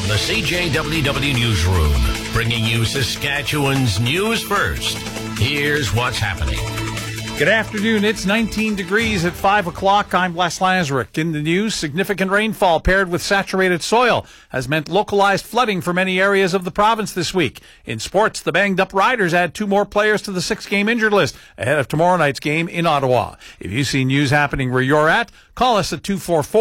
From the CJWW Newsroom, bringing you Saskatchewan's news first. Here's what's happening. Good afternoon. It's 19 degrees at 5 o'clock. I'm Les Lazaruk. In the news, significant rainfall paired with saturated soil has meant localized flooding for many areas of the province this week. In sports, the banged-up Riders add 2 more players to the 6-game injured list ahead of tomorrow night's game in Ottawa. If you see news happening where you're at, call us at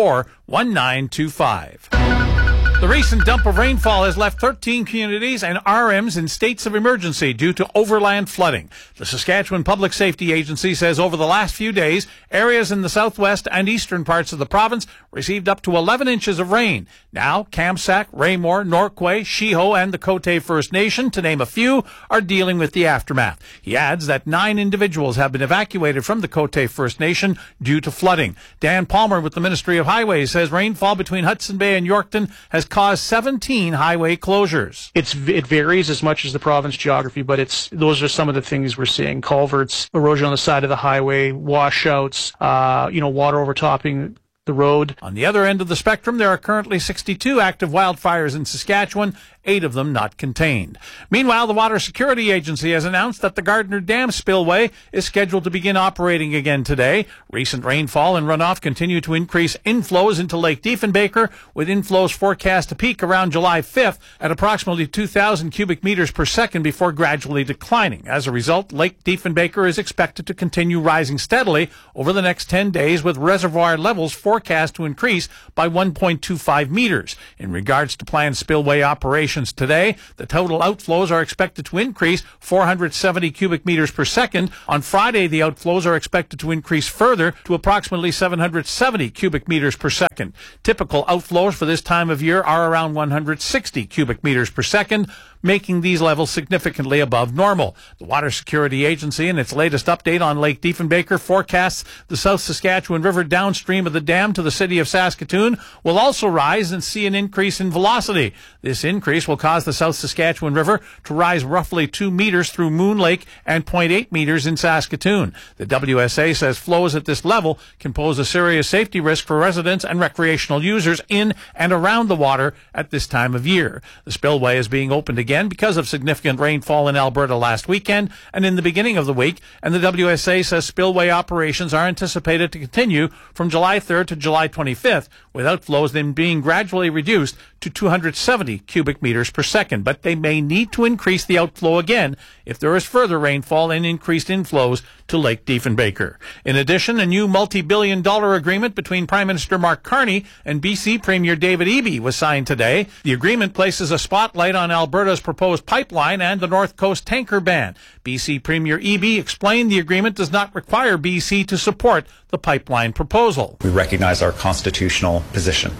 244-1925. The recent dump of rainfall has left 13 communities and RMs in states of emergency due to overland flooding. The Saskatchewan Public Safety Agency says over the last few days, areas in the southwest and eastern parts of the province received up to 11 inches of rain. Now, Kamsack, Raymore, Norquay, Shiho, and the Cote First Nation, to name a few, are dealing with the aftermath. He adds that 9 individuals have been evacuated from the Cote First Nation due to flooding. Dan Palmer with the Ministry of Highways says rainfall between Hudson Bay and Yorkton has caused 17 highway closures. It varies as much as the province geography, but those are some of the things we're seeing: culverts, erosion on the side of the highway, washouts, water overtopping the road. On the other end of the spectrum, there are currently 62 active wildfires in Saskatchewan, 8 of them not contained. Meanwhile, the Water Security Agency has announced that the Gardner Dam spillway is scheduled to begin operating again today. Recent rainfall and runoff continue to increase inflows into Lake Diefenbaker, with inflows forecast to peak around July 5th at approximately 2,000 cubic meters per second before gradually declining. As a result, Lake Diefenbaker is expected to continue rising steadily over the next 10 days, with reservoir levels forecast to increase by 1.25 meters. In regards to planned spillway operations today, the total outflows are expected to increase 470 cubic meters per second. On Friday, the outflows are expected to increase further to approximately 770 cubic meters per second. Typical outflows for this time of year are around 160 cubic meters per second, making these levels significantly above normal. The Water Security Agency, in its latest update on Lake Diefenbaker, forecasts the South Saskatchewan River downstream of the dam to the city of Saskatoon will also rise and see an increase in velocity. This increase will cause the South Saskatchewan River to rise roughly 2 meters through Moon Lake and 0.8 meters in Saskatoon. The WSA says flows at this level can pose a serious safety risk for residents and recreational users in and around the water at this time of year. The spillway is being opened again because of significant rainfall in Alberta last weekend and in the beginning of the week, and the WSA says spillway operations are anticipated to continue from July 3rd to July 25th, with outflows then being gradually reduced to 270 cubic meters per second. But they may need to increase the outflow again if there is further rainfall and increased inflows to Lake Diefenbaker. In addition, a new multi-billion-dollar agreement between Prime Minister Mark Carney and BC Premier David Eby was signed today. The agreement places a spotlight on Alberta's proposed pipeline and the North Coast tanker ban. BC Premier Eby explained the agreement does not require BC to support the pipeline proposal. We recognize our constitutional position,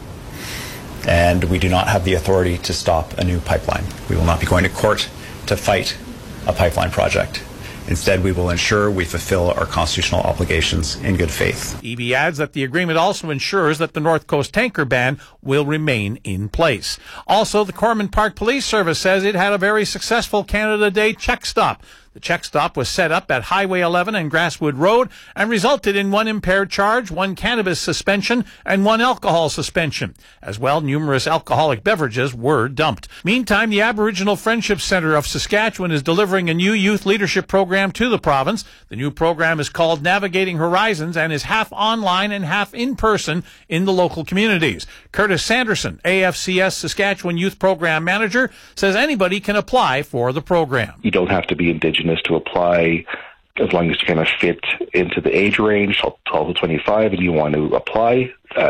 and we do not have the authority to stop a new pipeline. We will not be going to court to fight a pipeline project. Instead, we will ensure we fulfill our constitutional obligations in good faith. Eby adds that the agreement also ensures that the North Coast tanker ban will remain in place. Also, the Corman Park Police Service says it had a very successful Canada Day check stop. The check stop was set up at Highway 11 and Grasswood Road and resulted in 1 impaired charge, 1 cannabis suspension, and 1 alcohol suspension. As well, numerous alcoholic beverages were dumped. Meantime, the Aboriginal Friendship Centre of Saskatchewan is delivering a new youth leadership program to the province. The new program is called Navigating Horizons and is half online and half in person in the local communities. Curtis Sanderson, AFCS Saskatchewan Youth Program Manager, says anybody can apply for the program. You don't have to be Indigenous to apply, as long as you kind of fit into the age range, 12 to 25, and you want to apply.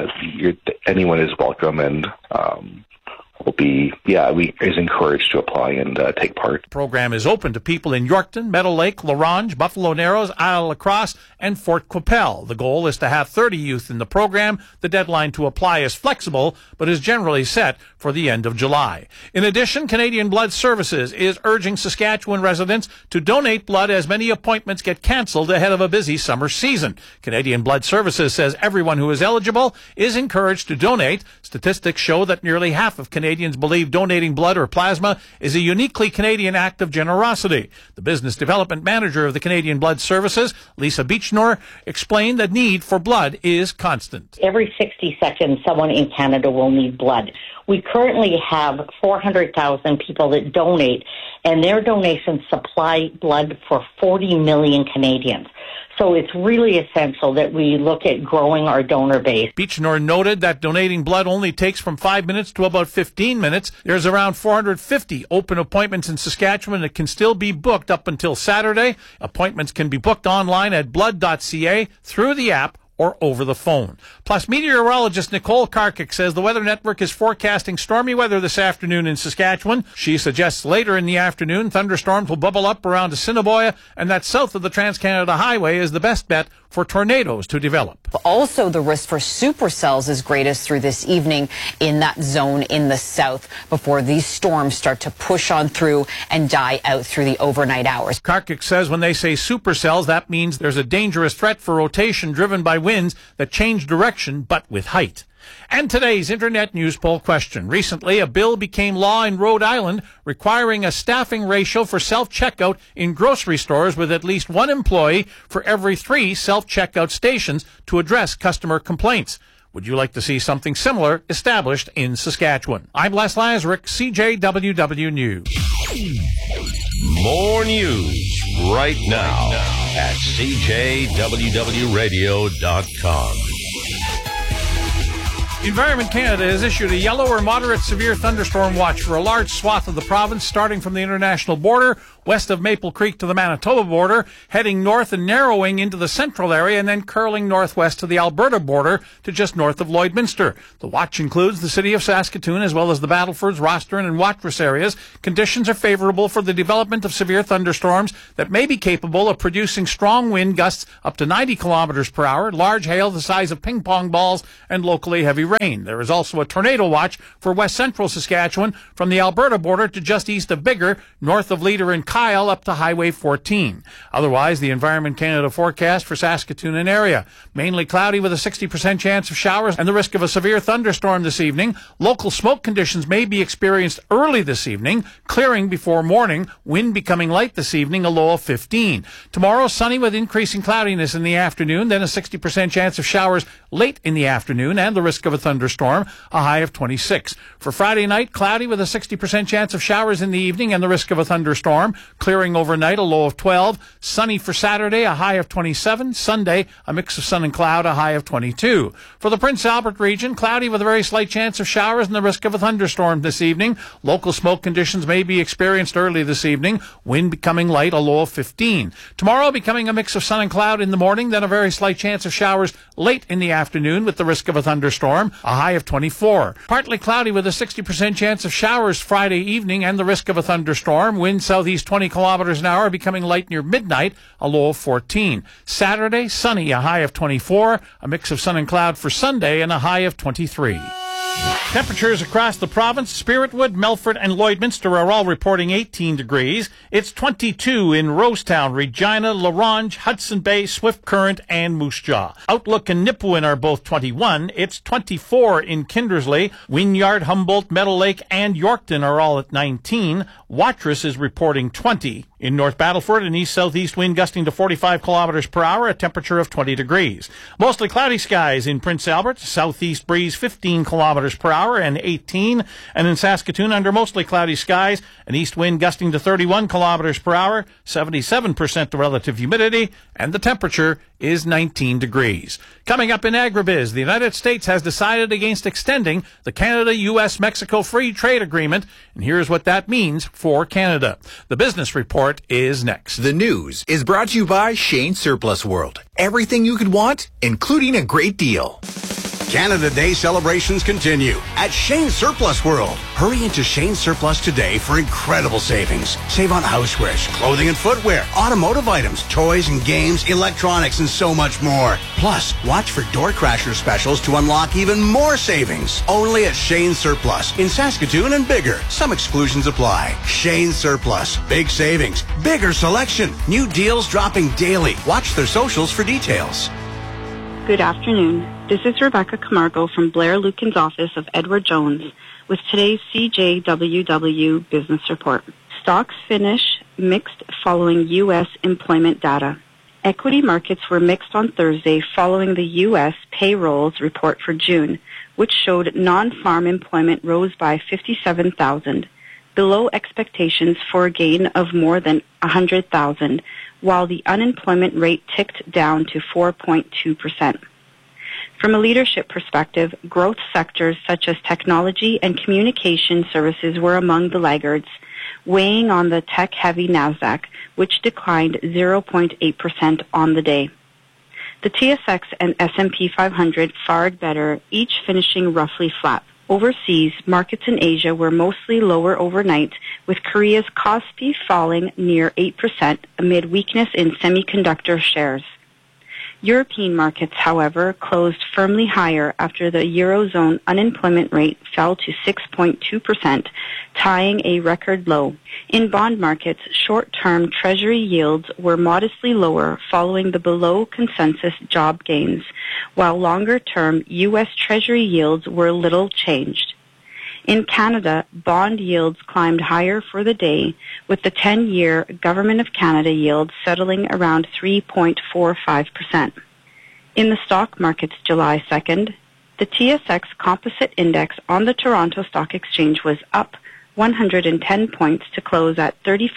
Anyone is welcome, and is encouraged to apply and take part. The program is open to people in Yorkton, Meadow Lake, La Ronge, Buffalo Narrows, Isle La Crosse, and Fort Qu'Appelle. The goal is to have 30 youth in the program. The deadline to apply is flexible, but is generally set for the end of July. In addition, Canadian Blood Services is urging Saskatchewan residents to donate blood as many appointments get cancelled ahead of a busy summer season. Canadian Blood Services says everyone who is eligible is encouraged to donate. Statistics show that nearly half of Canadians Canadians believe donating blood or plasma is a uniquely Canadian act of generosity. The business development manager of the Canadian Blood Services, Lisa Beechnor, explained the need for blood is constant. Every 60 seconds, someone in Canada will need blood. We currently have 400,000 people that donate, and their donations supply blood for 40 million Canadians. So it's really essential that we look at growing our donor base. Beechnor noted that donating blood only takes from 5 minutes to about 15 minutes. There's around 450 open appointments in Saskatchewan that can still be booked up until Saturday. Appointments can be booked online at blood.ca, through the app, or over the phone. Plus, meteorologist Nicole Karkic says the Weather Network is forecasting stormy weather this afternoon in Saskatchewan. She suggests later in the afternoon, thunderstorms will bubble up around Assiniboia, and that south of the Trans-Canada Highway is the best bet for tornadoes to develop. Also, the risk for supercells is greatest through this evening in that zone in the south before these storms start to push on through and die out through the overnight hours. Karkic says when they say supercells, that means there's a dangerous threat for rotation driven by winds that change direction but with height. And today's Internet News Poll question. Recently, a bill became law in Rhode Island requiring a staffing ratio for self-checkout in grocery stores with at least one employee for every 3 self-checkout stations to address customer complaints. Would you like to see something similar established in Saskatchewan? I'm Les Lazaruk, CJWW News. More news right now at CJWWRadio.com. Environment Canada has issued a yellow or moderate severe thunderstorm watch for a large swath of the province, starting from the international border, west of Maple Creek to the Manitoba border, heading north and narrowing into the central area, and then curling northwest to the Alberta border to just north of Lloydminster. The watch includes the city of Saskatoon as well as the Battlefords, Rostron, and Watrous areas. Conditions are favorable for the development of severe thunderstorms that may be capable of producing strong wind gusts up to 90 kilometers per hour, large hail the size of ping-pong balls, and locally heavy rain. There is also a tornado watch for west central Saskatchewan from the Alberta border to just east of Biggar, north of Leader and Kyle up to Highway 14. Otherwise, the Environment Canada forecast for Saskatoon and area. Mainly cloudy with a 60% chance of showers and the risk of a severe thunderstorm this evening. Local smoke conditions may be experienced early this evening, clearing before morning, wind becoming light this evening, a low of 15. Tomorrow, sunny with increasing cloudiness in the afternoon, then a 60% chance of showers late in the afternoon and the risk of a thunderstorm, a high of 26. For Friday night, cloudy with a 60% chance of showers in the evening and the risk of a thunderstorm, clearing overnight, a low of 12. Sunny for Saturday, a high of 27. Sunday, a mix of sun and cloud, a high of 22. For the Prince Albert region, cloudy with a very slight chance of showers and the risk of a thunderstorm this evening. Local smoke conditions may be experienced early this evening. Wind becoming light, a low of 15. Tomorrow, becoming a mix of sun and cloud in the morning, then a very slight chance of showers late in the afternoon with the risk of a thunderstorm, a high of 24. Partly cloudy with a 60% chance of showers Friday evening and the risk of a thunderstorm. Wind southeast 20 kilometers an hour, becoming light near midnight, a low of 14. Saturday, sunny, a high of 24. A mix of sun and cloud for Sunday and a high of 23. Temperatures across the province, Spiritwood, Melfort, and Lloydminster are all reporting 18 degrees. It's 22 in Rosetown, Regina, La Ronge, Hudson Bay, Swift Current, and Moose Jaw. Outlook and Nipawin are both 21. It's 24 in Kindersley. Wynyard, Humboldt, Meadow Lake, and Yorkton are all at 19. Watrous is reporting 20. In North Battleford, an east-southeast wind gusting to 45 kilometers per hour, a temperature of 20 degrees. Mostly cloudy skies in Prince Albert, southeast breeze 15 kilometers per hour and 18. And in Saskatoon, under mostly cloudy skies, an east wind gusting to 31 kilometers per hour, 77% the relative humidity, and the temperature is 19 degrees. Coming up in Agribiz, the United States has decided against extending the Canada-U.S.-Mexico Free Trade Agreement, and here's what that means for Canada. The business report is next. The news is brought to you by Shane Surplus World. Everything you could want, including a great deal. Canada Day celebrations continue at Shane Surplus World. Hurry into Shane Surplus today for incredible savings. Save on housewares, clothing and footwear, automotive items, toys and games, electronics, and so much more. Plus, watch for Door Crasher specials to unlock even more savings. Only at Shane Surplus in Saskatoon and Biggar. Some exclusions apply. Shane Surplus. Big savings. Bigger selection. New deals dropping daily. Watch their socials for details. Good afternoon. This is Rebecca Camargo from Blair Lucan's office of Edward Jones with today's CJWW Business Report. Stocks finish mixed following U.S. employment data. Equity markets were mixed on Thursday following the U.S. payrolls report for June, which showed non-farm employment rose by 57,000, below expectations for a gain of more than 100,000, while the unemployment rate ticked down to 4.2%. From a leadership perspective, growth sectors such as technology and communication services were among the laggards, weighing on the tech-heavy NASDAQ, which declined 0.8% on the day. The TSX and S&P 500 fared better, each finishing roughly flat. Overseas, markets in Asia were mostly lower overnight, with Korea's KOSPI falling near 8% amid weakness in semiconductor shares. European markets, however, closed firmly higher after the Eurozone unemployment rate fell to 6.2%, tying a record low. In bond markets, short-term Treasury yields were modestly lower following the below-consensus job gains, while longer-term U.S. Treasury yields were little changed. In Canada, bond yields climbed higher for the day, with the 10-year Government of Canada yield settling around 3.45%. In the stock markets July 2nd, the TSX Composite Index on the Toronto Stock Exchange was up 110 points to close at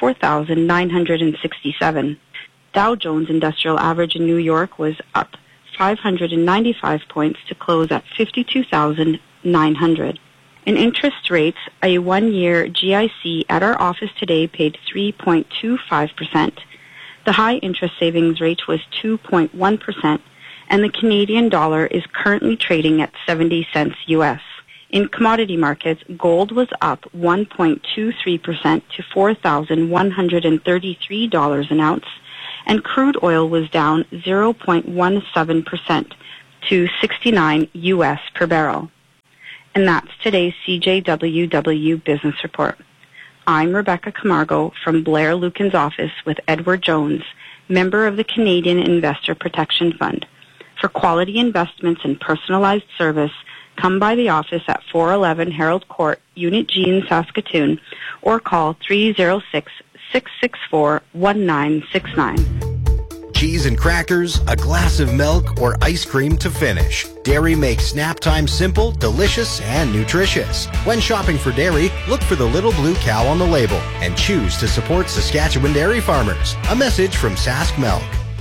34,967. Dow Jones Industrial Average in New York was up 595 points to close at 52,900. In interest rates, a one-year GIC at our office today paid 3.25%. The high interest savings rate was 2.1%, and the Canadian dollar is currently trading at 70 cents U.S. In commodity markets, gold was up 1.23% to $4,133 an ounce, and crude oil was down 0.17% to 69 U.S. per barrel. And that's today's CJWW Business Report. I'm Rebecca Camargo from Blair Lucan's office with Edward Jones, member of the Canadian Investor Protection Fund. For quality investments and personalized service, come by the office at 411 Herald Court, Unit G in Saskatoon, or call 306-664-1969. Cheese and crackers, a glass of milk, or ice cream to finish. Dairy makes snap time simple, delicious, and nutritious. When shopping for dairy, look for the little blue cow on the label and choose to support Saskatchewan dairy farmers. A message from Sask Milk.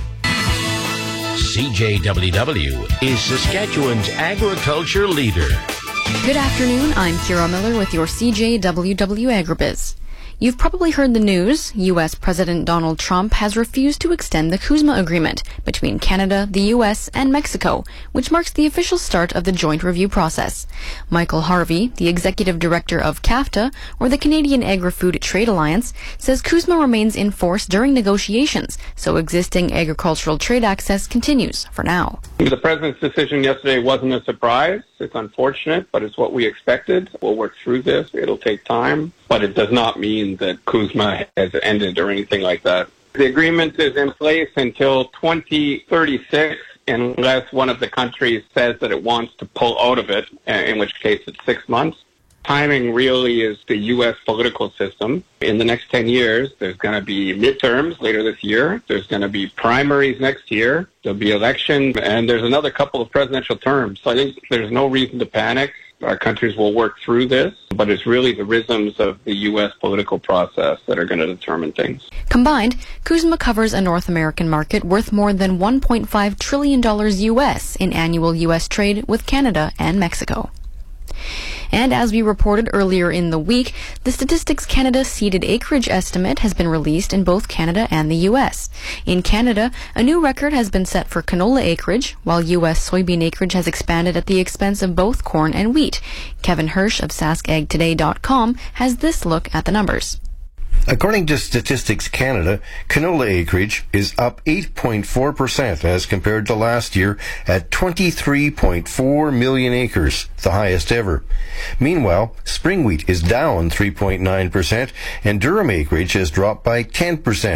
CJWW is Saskatchewan's agriculture leader. Good afternoon, I'm Kira Miller with your CJWW Agribiz. You've probably heard the news. U.S. President Donald Trump has refused to extend the CUSMA agreement between Canada, the U.S., and Mexico, which marks the official start of the joint review process. Michael Harvey, the executive director of CAFTA, or the Canadian Agri-Food Trade Alliance, says CUSMA remains in force during negotiations, so existing agricultural trade access continues for now. The president's decision yesterday wasn't a surprise. It's unfortunate, but it's what we expected. We'll work through this. It'll take time, but it does not mean that CUSMA has ended or anything like that. The agreement is in place until 2036 unless one of the countries says that it wants to pull out of it, in which case it's 6 months. Timing really is the U.S. political system. In the next 10 years, there's going to be midterms later this year. There's going to be primaries next year. There'll be elections, and there's another couple of presidential terms. So I think there's no reason to panic. Our countries will work through this, but it's really the rhythms of the U.S. political process that are going to determine things. Combined, CUSMA covers a North American market worth more than $1.5 trillion U.S. in annual U.S. trade with Canada and Mexico. And as we reported earlier in the week, the Statistics Canada seeded acreage estimate has been released in both Canada and the U.S. In Canada, a new record has been set for canola acreage, while U.S. soybean acreage has expanded at the expense of both corn and wheat. Kevin Hirsch of SaskAgToday.com has this look at the numbers. According to Statistics Canada, canola acreage is up 8.4% as compared to last year at 23.4 million acres, the highest ever. Meanwhile, spring wheat is down 3.9% and durum acreage has dropped by 10%.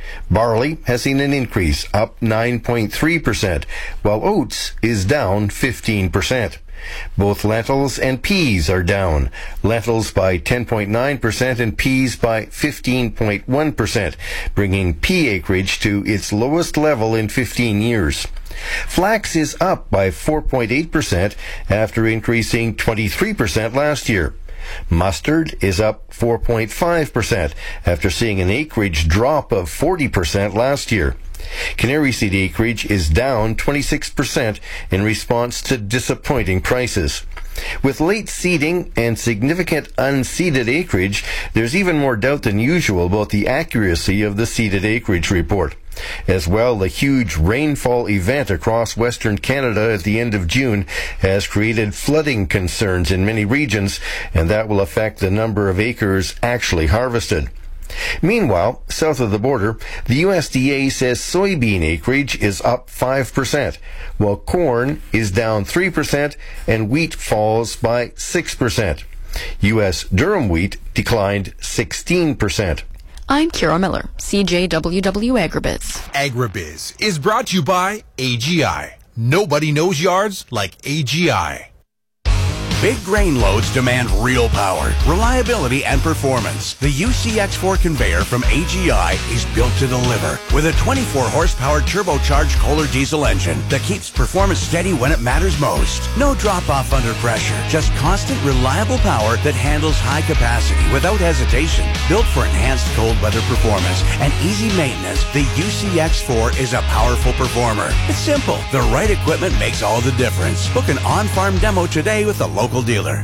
Barley has seen an increase, up 9.3%, while oats is down 15%. Both lentils and peas are down. Lentils by 10.9% and peas by 15.1%, bringing pea acreage to its lowest level in 15 years. Flax is up by 4.8% after increasing 23% last year. Mustard is up 4.5% after seeing an acreage drop of 40% last year. Canary seed acreage is down 26% in response to disappointing prices. With late seeding and significant unseeded acreage, there's even more doubt than usual about the accuracy of the seeded acreage report. As well, the huge rainfall event across Western Canada at the end of June has created flooding concerns in many regions, and that will affect the number of acres actually harvested. Meanwhile, south of the border, the USDA says soybean acreage is up 5%, while corn is down 3% and wheat falls by 6%. U.S. durum wheat declined 16%. I'm Kira Miller, CJWW Agribiz. Agribiz is brought to you by AGI. Nobody knows yards like AGI. Big grain loads demand real power, reliability, and performance. The UCX4 conveyor from AGI is built to deliver with a 24-horsepower turbocharged Kohler diesel engine that keeps performance steady when it matters most. No drop-off under pressure, just constant, reliable power that handles high capacity without hesitation. Built for enhanced cold weather performance and easy maintenance, the UCX4 is a powerful performer. It's simple. The right equipment makes all the difference. Book an on-farm demo today with a local dealer.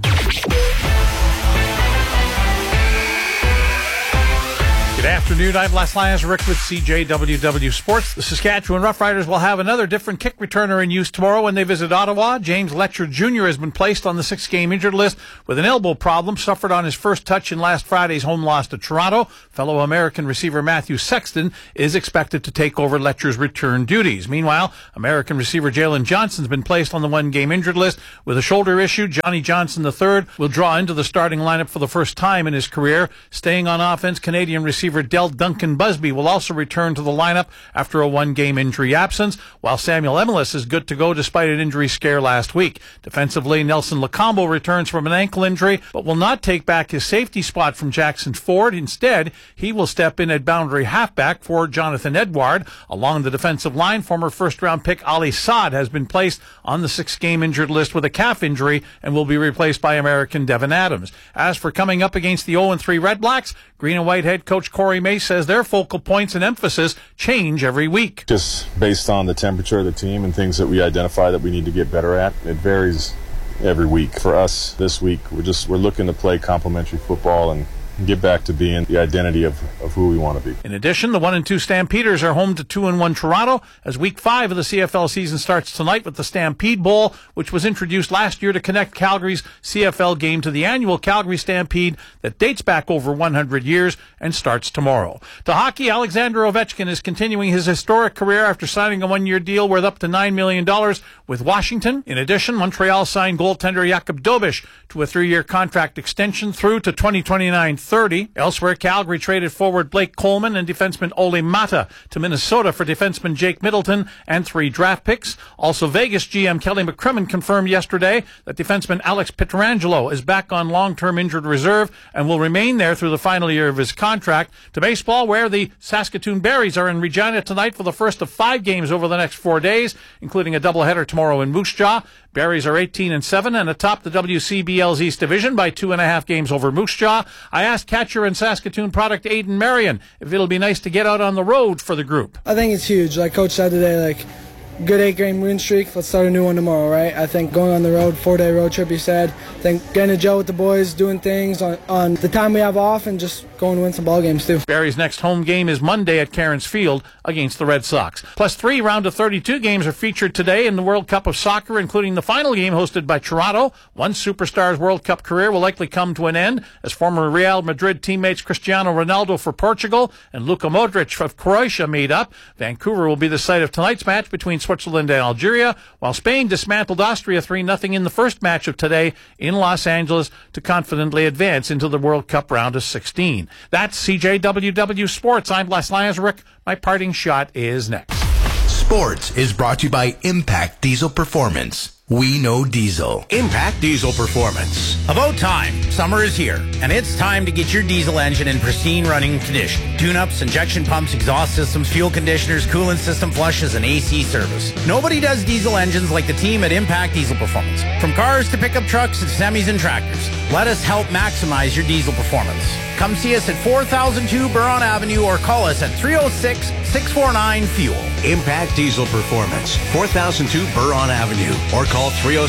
Good afternoon. I'm Les Lazaruk with CJWW Sports. The Saskatchewan Roughriders will have another different kick returner in use tomorrow when they visit Ottawa. James Letcher Jr. has been placed on the 6-game injured list with an elbow problem suffered on his first touch in last Friday's home loss to Toronto. Fellow American receiver Matthew Sexton is expected to take over Letcher's return duties. Meanwhile, American receiver Jalen Johnson's been placed on the 1-game injured list with a shoulder issue. Johnny Johnson III will draw into the starting lineup for the first time in his career. Staying on offense, Canadian receiver Del Duncan Busby will also return to the lineup after a 1-game injury absence, while Samuel Emelis is good to go despite an injury scare last week. Defensively, Nelson Lacombo returns from an ankle injury, but will not take back his safety spot from Jackson Ford. Instead, he will step in at boundary halfback for Jonathan Edward. Along the defensive line, former first-round pick Ali Saad has been placed on the 6-game injured list with a calf injury and will be replaced by American Devin Adams. As for coming up against the 0-3 Red Blacks, Green and White head coach Corey May says their focal points and emphasis change every week. Just based on the temperature of the team and things that we identify that we need to get better at, it varies every week. For us this week, we're looking to play complementary football and get back to being the identity of who we want to be. In addition, the 1-2 Stampeders are home to 2-1 Toronto as Week 5 of the CFL season starts tonight with the Stampede Bowl, which was introduced last year to connect Calgary's CFL game to the annual Calgary Stampede that dates back over 100 years and starts tomorrow. To hockey, Alexander Ovechkin is continuing his historic career after signing a 1-year deal worth up to $9 million with Washington. In addition, Montreal signed goaltender Jakub Dobiš to a 3-year contract extension through to 2029-30. Elsewhere, Calgary traded forward Blake Coleman and defenseman Ole Mata to Minnesota for defenseman Jake Middleton and 3 draft picks. Also, Vegas GM Kelly McCrimmon confirmed yesterday that defenseman Alex Pietrangelo is back on long-term injured reserve and will remain there through the final year of his contract. To baseball, where the Saskatoon Berries are in Regina tonight for the first of 5 games over the next 4 days, including a doubleheader tomorrow in Moose Jaw. Berries are 18-7 and atop the WCBL's East Division by 2.5 games over Moose Jaw. I asked catcher and Saskatoon product Aiden Marion if it'll be nice to get out on the road for the group. I think it's huge. Like Coach said today, good 8-game win streak. Let's start a new one tomorrow, right? I think going on the road, 4-day road trip, he said. I think getting to gel with the boys, doing things on the time we have off, and just going to win some ball games too. Barry's next home game is Monday at Cairns Field against the Red Sox. Plus 3 round of 32 games are featured today in the World Cup of Soccer, including the final game hosted by Toronto. One superstar's World Cup career will likely come to an end as former Real Madrid teammates Cristiano Ronaldo for Portugal and Luka Modric of Croatia meet up. Vancouver will be the site of tonight's match between Switzerland and Algeria, while Spain dismantled Austria 3-0 in the first match of today in Los Angeles to confidently advance into the World Cup round of 16. That's CJWW Sports. I'm Les Lazaruk. My parting shot is next. Sports is brought to you by Impact Diesel Performance. We know diesel. Impact Diesel Performance. About time. Summer is here, and it's time to get your diesel engine in pristine running condition. Tune-ups, injection pumps, exhaust systems, fuel conditioners, coolant system flushes, and AC service. Nobody does diesel engines like the team at Impact Diesel Performance. From cars to pickup trucks to semis and tractors, let us help maximize your diesel performance. Come see us at 4002 Buron Avenue or call us at 306-649-FUEL. Impact Diesel Performance, 4002 Buron Avenue or call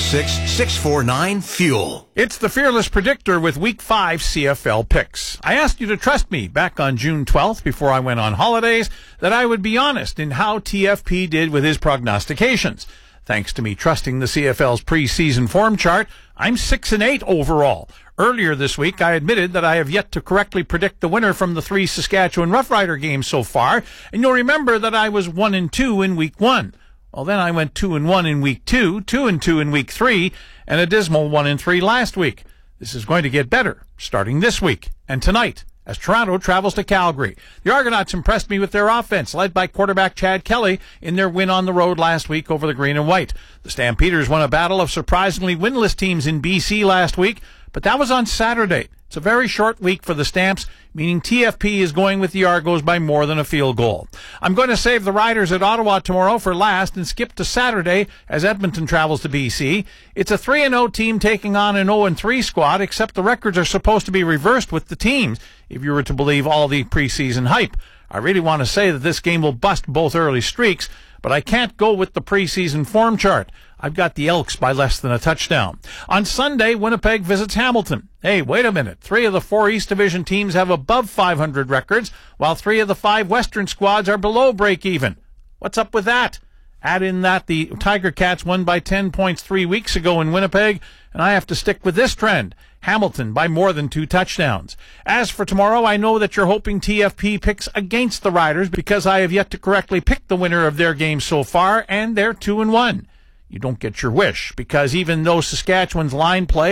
306-649-FUEL. It's the Fearless Predictor with Week 5 CFL picks. I asked you to trust me back on June 12th before I went on holidays that I would be honest in how TFP did with his prognostications. Thanks to me trusting the CFL's preseason form chart, I'm 6-8 overall. Earlier this week, I admitted that I have yet to correctly predict the winner from the 3 Saskatchewan Roughrider games so far, and you'll remember that I was 1-2 in Week 1. Well, then I went 2-1 in Week 2, 2-2 in Week 3, and a dismal 1-3 last week. This is going to get better, starting this week and tonight, as Toronto travels to Calgary. The Argonauts impressed me with their offense, led by quarterback Chad Kelly in their win on the road last week over the Green and White. The Stampeders won a battle of surprisingly winless teams in BC last week, but that was on Saturday. It's a very short week for the Stamps, meaning TFP is going with the Argos by more than a field goal. I'm going to save the Riders at Ottawa tomorrow for last and skip to Saturday as Edmonton travels to BC. It's a 3-0 team taking on an 0-3 squad, except the records are supposed to be reversed with the teams, if you were to believe all the preseason hype. I really want to say that this game will bust both early streaks, but I can't go with the preseason form chart. I've got the Elks by less than a touchdown. On Sunday, Winnipeg visits Hamilton. Hey, wait a minute. 3 of the 4 East Division teams have above 500 records, while 3 of the 5 Western squads are below break-even. What's up with that? Add in that the Tiger Cats won by 10 points 3 weeks ago in Winnipeg, and I have to stick with this trend. Hamilton by more than 2 touchdowns. As for tomorrow, I know that you're hoping TFP picks against the Riders because I have yet to correctly pick the winner of their game so far, and they're 2-1. You don't get your wish, because even though Saskatchewan's line play